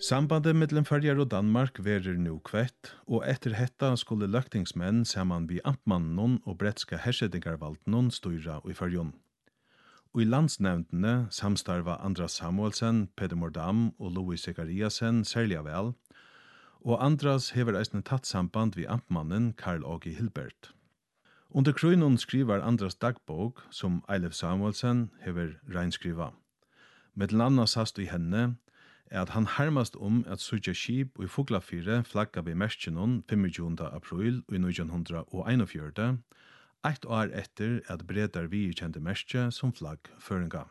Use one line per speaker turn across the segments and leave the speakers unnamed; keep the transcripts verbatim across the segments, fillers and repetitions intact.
Sambandet mellom Føroyar og Danmark verir nu kvett, og etter hetta skulle løgtingsmenn saman vi amtmannen og bretska hersetingarvalden styra i Føroyum. Og i landsnevndene samstarva Andras Samuelsen, Peter Mordam og Louis Zekariasen særlig vel, og Andras hever eisne tatt samband vi amtmannen Karl Åge Hilbert. Under krøynon skriver Andras dagbok, som Eilif Samuelsen hever reinskriva. Mellom anna sast i henne, er at han hermast om at sutja skip og i Fuglafire flagga ved Merskjenon tjuefemte april i nítjan einogfjøruti, eitt år etter at bredar vi kjente Merskje som flagg føringa.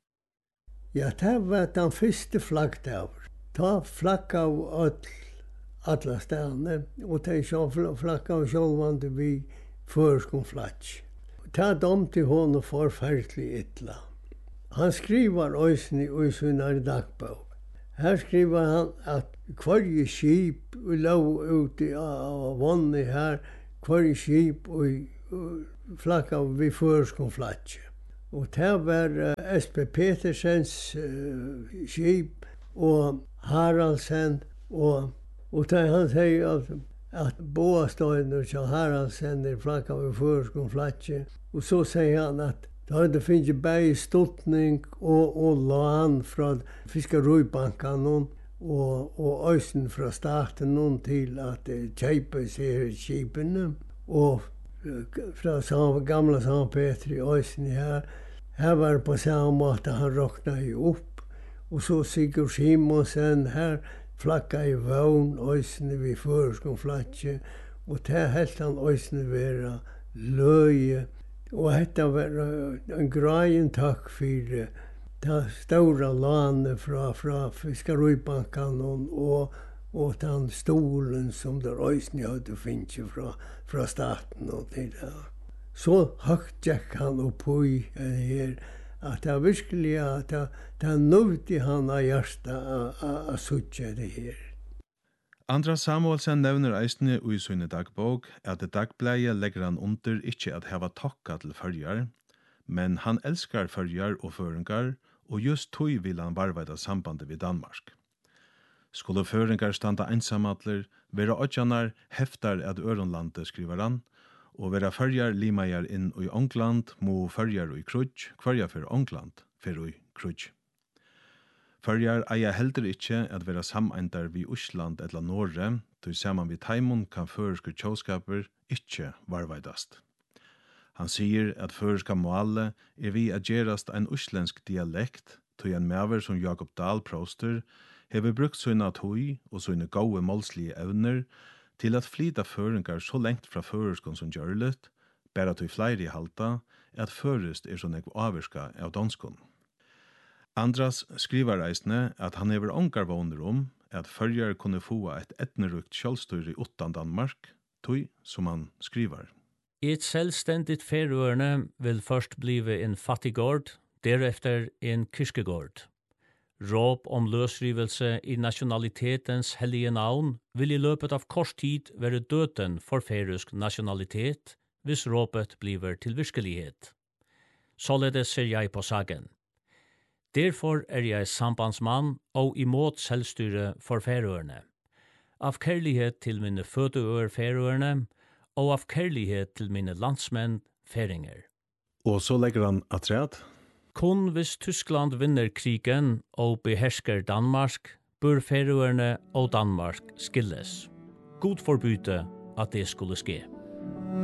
Ja, det var den første flaggdager. Ta flagga av öll, alla stedene, og ta flagga av sjálvande vi førskom flagg. Ta dom til hon forferdelig ytla. Han skriver òsni i sinna dagbok. Her skriver han at hver skip lå ute av vannet her, hver skip og flagga vi førskom flagg. Og det var uh, S P Petersens uh, skip og Haraldsen, og, og det han sier at, at båstøyner til Haraldsen er flagga vi førskom flagg. Og så sier han at da hadde finnet bare stoltning og, og lån fra Fiskarøybanken og, og øysen fra staten til at kjøpe seg skipene. Og fra samme, gamle Sankt Peter i øysen her, her var det på samme måte han råknet opp. Og så Sigurd Simonsen her flagga i vogn, øysen vi føreskom flagge. Og det helt han øysen være løye. Og dette var en greien takk for det store landet fra, fra Fiskarøybanken og, og, og den stolen som der øyne hadde finnet fra, fra staten og det der. Så høgt gikk han opp i her, at det virkelig at det, det nødde han av hjertet å sutte det her.
Andras Samuelsen nevner eisne i sinne dagbok at det dagbleie legger han under ikkje at heva tokka til Føroyar, men han elskar Føroyar og føringar, og just tog vil han varvaida sambandet ved Danmark. Skulle føringar standa einsamadler, vera åtjanar heftar at Øronlandet, skriver han, og vera Føroyar limajar inn i Ångland, mo Føroyar i krudj, kvarja for Ångland, for i krudj. Føroyar eier heldur ikkje at vera sameindar vi Ísland eller Norge, til saman vi Taimon kan føreske tjóskaper ikkje varvaidast. Han sier at føreska måle er vi at gerast ein íslensk dialekt, til en maver som Jakob Dahl Proster hever brukt sina tøy og sina gode målslige evner til at flyta føringar så lengt fra føreskon som gjørlet, bare til flere halta, at førest er sånn ekv avvirska av danskon. Andras skriver eisne at han hever ongar våner om at Føroyar kunne få et etnerukt sjálvstyre utan Danmark, tøy som han skriver.
Et selvständigt Færøerne vil først blive en fattigård, derefter en kirkegård. Råp om løsrivelse i nationalitetens hellige navn vil i løpet av kort tid være døden for færøsk nationalitet, hvis råpet bliver til virkelighet. Således ser jeg på sagen. Derfor er jeg sambandsmann og imot selvstyre for Færøerne. Av kærlighet til mine fødeøer Færøerne, og av kærlighet til mine landsmenn færinger.
Og så legger han atræt.
Kun hvis Tyskland vinner krigen og behersker Danmark, bør Færøerne og Danmark skilles. God forbyte at det skulle ske.